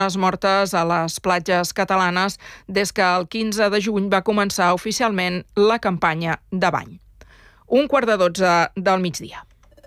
mortes a les platges catalanes des que el 15 de juny va començar oficialment la campanya de bany. 11:45 del migdia.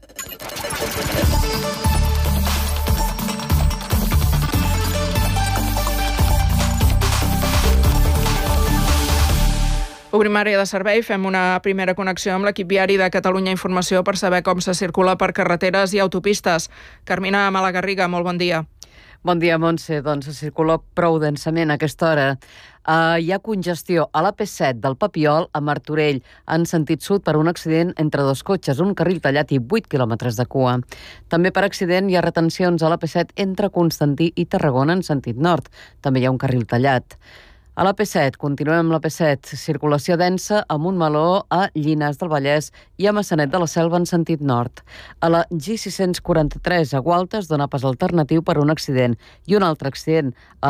Obrim àrea de servei, fem una primera connexió amb l'equip viari de Catalunya Informació per saber com se circula per carreteres i autopistes. Carmina Malagarriga, molt bon dia. Bon dia, Montse. Doncs se circula prou densament a aquesta hora. Hi ha congestió a l'AP7 del Papiol a Martorell en sentit sud per un accident entre dos cotxes, un carril tallat i 8 quilòmetres de cua. També per accident hi ha retencions a l'AP7 entre Constantí i Tarragona en sentit nord. També hi ha un carril tallat. A l'AP7, continuem amb l'AP7, circulació densa a Montmeló, a Llinars del Vallès i a Maçanet de la Selva en sentit nord. A la G643 a Gualta es dona pas alternatiu per un accident i un altre accident a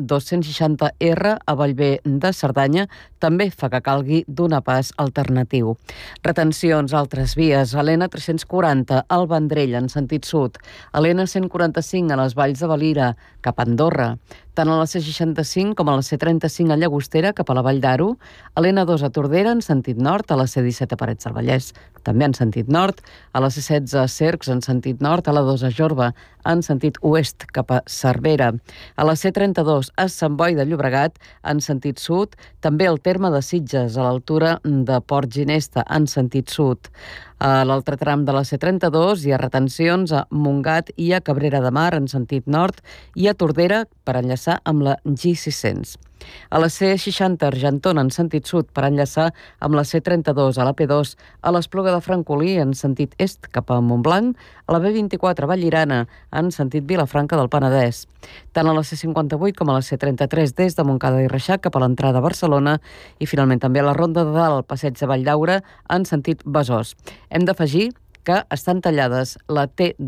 l'N260R a Bellver de Cerdanya també fa que calgui donar pas alternatiu. Retencions a altres vies, a l'N340 al Vendrell en sentit sud, a l'N145 a les Valls de Valira cap a Andorra, tant a la C65 com a la C35 a Llagostera cap a la Vall d'Aro, a l'N2 a Tordera en sentit nord, a la C17 a Parets del Vallès també en sentit nord, a la C16 a Cercs en sentit nord, a la 2 a Jorba en sentit oest cap a Cervera, a la C32 a Sant Boi de Llobregat en sentit sud, també al terme de Sitges a l'altura de Port Ginesta en sentit sud. A l'altre tram de la C32 hi ha retencions a Montgat i a Cabrera de Mar en sentit nord i a Tordera per enllaçar amb la G600. A la C60 Argentona en sentit sud per enllaçar amb la C32 a la P2, a l'Espluga de Francolí en sentit est cap a Montblanc, a la B24 Vallirana en sentit Vilafranca del Penedès, tant a la C58 com a la C33 des de Montcada i Reixac cap a l'entrada a Barcelona i finalment també a la Ronda de Dalt, passeig de Valldaura en sentit Besòs. Hem d'afegir que estan tallades la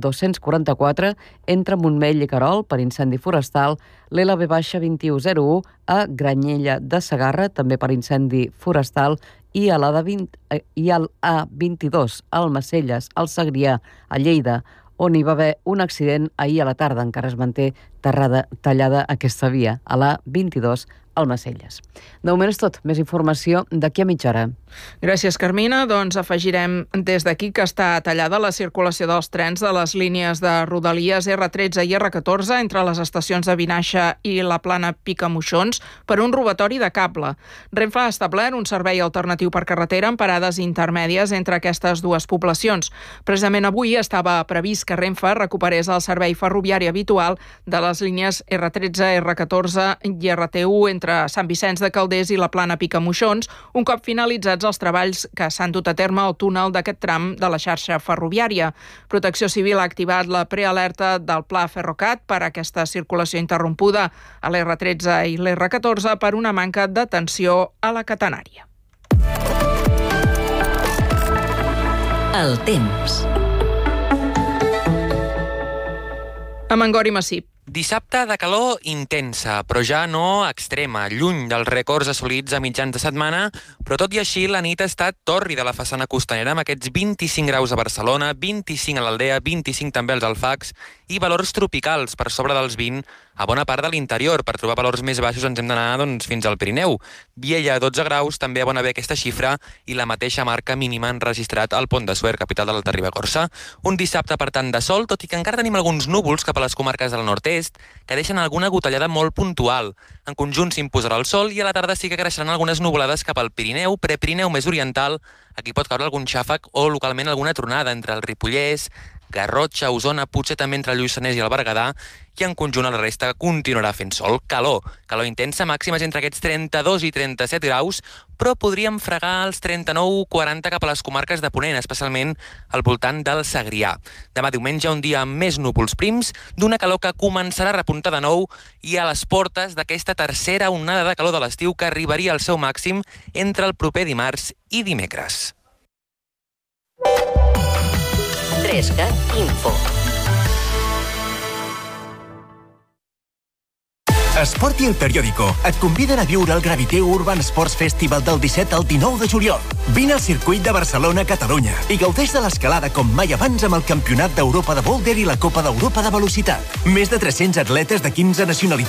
T244 entre Montmell i Querol per incendi forestal, l'LB-2101 a Granyella de Segarra, també per incendi forestal, i a l'A22 al Almacelles, al Segrià, a Lleida, on hi va haver un accident ahir a la tarda. Encara es manté tallada aquesta via, a l'A22 Almacelles. De moment és tot. Més informació d'aquí a mitja hora. Gràcies, Carmina. Doncs afegirem des d'aquí que està tallada la circulació dels trens de les línies de Rodalies R13 i R14 entre les estacions de Vinaixa i la Plana Picamoixons per un robatori de cable. Renfe ha establert un servei alternatiu per carretera en parades intermèdies entre aquestes dues poblacions. Precisament avui estava previst que Renfe recuperés el servei ferroviari habitual de les línies R13, R14 i RT1 entre Sant Vicenç de Calders i la Plana Picamoixons, un cop finalitzats els treballs que s'han dut a terme al túnel d'aquest tram de la xarxa ferroviària. Protecció Civil ha activat la prealerta del Pla Ferrocat per a aquesta circulació interrompuda a l'R13 i l'R14 per una manca d'atenció a la catenària. El temps. A Mangor i Massip. Dissabte de calor intensa, però ja no extrema, lluny dels rècords assolits a mitjans de setmana, però tot i així la nit ha estat tòrrida a la façana costanera amb aquests 25 graus a Barcelona, 25 a l'Aldea, 25 també als Alfacs i valors tropicals per sobre dels 20 a bona part de l'interior. Per trobar valors més baixos ens hem d'anar fins al Pirineu. Viella, 12 graus, també a bona bé aquesta xifra i la mateixa marca mínima han registrat al Pont de Suert, capital de l'Alta Ribagorça. Un dissabte, per tant, de sol, tot i que encara tenim alguns núvols cap a les comarques del nord-est que deixen alguna gotellada molt puntual. En conjunt s'imposarà el sol i a la tarda sí que creixeran algunes nuvolades cap al Pirineu, Prepirineu més oriental. Aquí pot caure algun xàfec o localment alguna tronada entre el Ripollès, Garrotxa, Osona, potser també entre el Lluçanès i el Berguedà, i en conjunt a la resta continuarà fent sol. Calor intensa, màximes entre aquests 32 i 37 graus, però podríem fregar els 39-40 cap a les comarques de Ponent, especialment al voltant del Segrià. Demà diumenge, un dia amb més núvols prims, d'una calor que començarà a repuntar de nou i a les portes d'aquesta tercera onada de calor de l'estiu que arribaria al seu màxim entre el proper dimarts i dimecres. 3CAT Info. Esport i El Periódico et conviden a viure el Graviteu Urban Sports Festival del 17 al 19 de juliol. Vine al circuit de Barcelona, Catalunya, i gaudeix de l'escalada com mai abans amb el Campionat d'Europa de Boulder i la Copa d'Europa de Velocitat. Més de 300 atletes de 15 nacionalitats